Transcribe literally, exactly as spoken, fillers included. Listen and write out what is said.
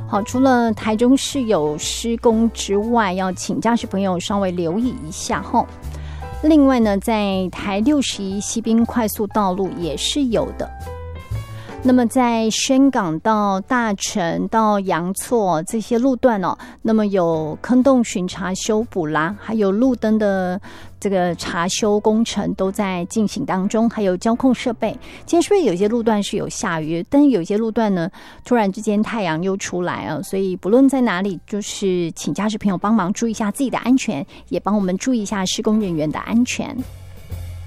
好，除了台中市有施工之外，要请驾驶朋友稍微留意一下吼。另外呢，在台六十一西滨快速道路也是有的。那么在宣港到大城到阳错这些路段哦，那么有坑洞巡查修补啦，还有路灯的这个查修工程都在进行当中，还有交控设备。今天是不是有些路段是有下雨，但是有些路段呢突然之间太阳又出来了，所以不论在哪里，就是请驾驶朋友帮忙注意一下自己的安全，也帮我们注意一下施工人员的安全。